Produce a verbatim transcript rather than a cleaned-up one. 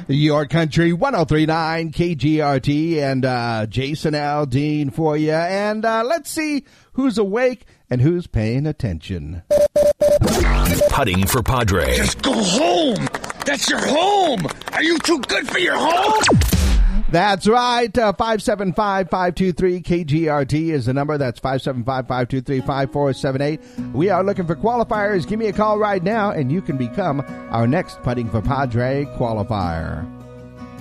Your Country one oh three point nine K G R T and uh, Jason Aldean for you. And uh, let's see who's awake and who's paying attention. Putting for Padre. Just go home. That's your home. Are you too good for your home? That's right. Uh, five seven five, five two three K G R T is the number. That's five seven five, five two three, five four seven eight. We are looking for qualifiers. Give me a call right now, and you can become our next Putting for Padre qualifier.